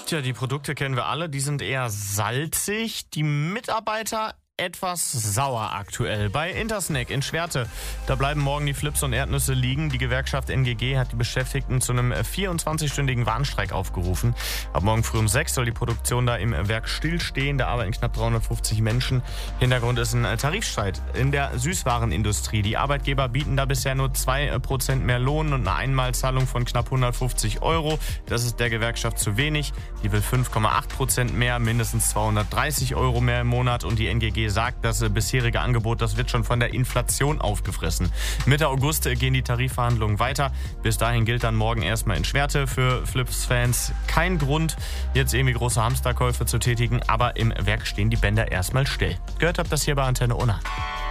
Tja, die Produkte kennen wir alle, die sind eher salzig. Die Mitarbeiter etwas sauer aktuell. Bei Intersnack in Schwerte, da bleiben morgen die Flips und Erdnüsse liegen. Die Gewerkschaft NGG hat die Beschäftigten zu einem 24-stündigen Warnstreik aufgerufen. Ab morgen früh um 6 soll die Produktion da im Werk stillstehen. Da arbeiten knapp 350 Menschen. Hintergrund ist ein Tarifstreit in der Süßwarenindustrie. Die Arbeitgeber bieten da bisher nur 2% mehr Lohn und eine Einmalzahlung von knapp 150 €. Das ist der Gewerkschaft zu wenig. Die will 5,8% mehr, mindestens 230 € mehr im Monat. Und die NGG sagt, das bisherige Angebot, das wird schon von der Inflation aufgefressen. Mitte August gehen die Tarifverhandlungen weiter. Bis dahin gilt dann morgen erstmal in Schwerte für Flips-Fans kein Grund, jetzt irgendwie große Hamsterkäufe zu tätigen, aber im Werk stehen die Bänder erstmal still. Gehört habt das hier bei Antenne Unna.